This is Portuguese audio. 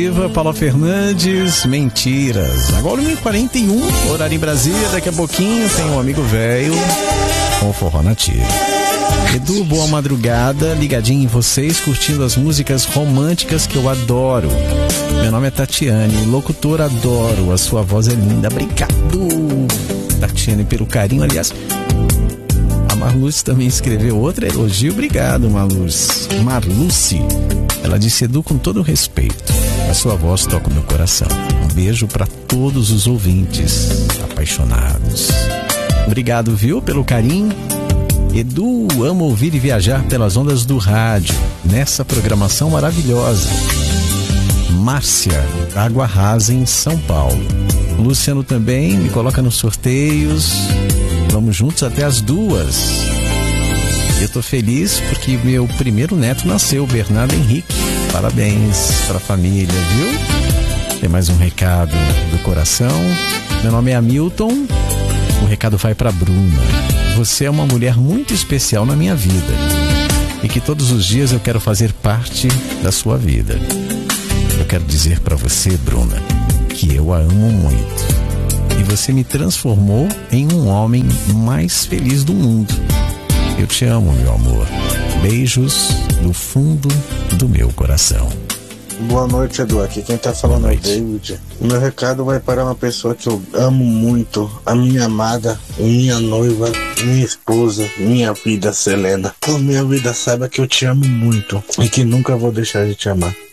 Paulo Fernandes, Mentiras. Agora 1h41, horário em Brasília. Daqui a pouquinho tem um amigo velho com o Forró Nativo. Edu, boa madrugada, ligadinho em vocês, curtindo as músicas românticas que eu adoro. Meu nome é Tatiane, locutora, adoro, a sua voz é linda. Obrigado, Tatiane, pelo carinho. Aliás, a Marluce também escreveu outro elogio. Obrigado, Marluce. Ela disse: Edu, com todo respeito, a sua voz toca o meu coração. Um beijo para todos os ouvintes apaixonados. Obrigado, viu, pelo carinho. Edu, amo ouvir e viajar pelas ondas do rádio, nessa programação maravilhosa. Márcia, Água Rasa, em São Paulo. Luciano também me coloca nos sorteios. Vamos juntos até as 2. Eu tô feliz porque meu primeiro neto nasceu, Bernardo Henrique. Parabéns para a família, viu? Tem mais um recado do coração. Meu nome é Hamilton. O recado vai para Bruna. Você é uma mulher muito especial na minha vida e que todos os dias eu quero fazer parte da sua vida. Eu quero dizer para você, Bruna, que eu a amo muito e você me transformou em um homem mais feliz do mundo. Eu te amo, meu amor. Beijos do fundo do meu coração. Boa noite, Edu. Aqui quem tá falando é o David. O meu recado vai para uma pessoa que eu amo muito, a minha amada, minha noiva, minha esposa, minha vida, Selena. Então, minha vida, saiba que eu te amo muito e que nunca vou deixar de te amar.